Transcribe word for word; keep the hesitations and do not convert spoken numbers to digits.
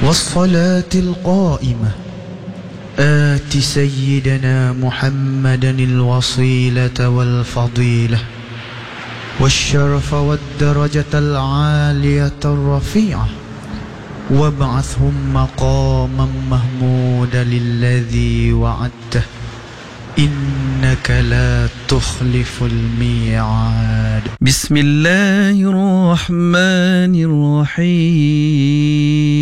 والصلاة القائمة آت سيدنا محمدا الوصيلة والفضيلة والشرف والدرجة العالية الرفيعة وابعثهم مقاما محمودا للذي وعدته إنك لا تخلف الميعاد. بسم الله الرحمن الرحيم